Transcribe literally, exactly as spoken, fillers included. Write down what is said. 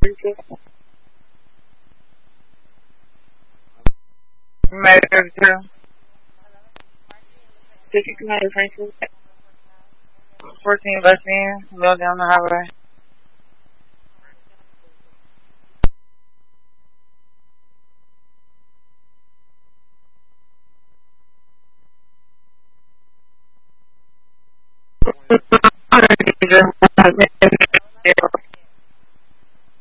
Measure two. Ticket Commander Francis. fourteen West End, Mill down the highway.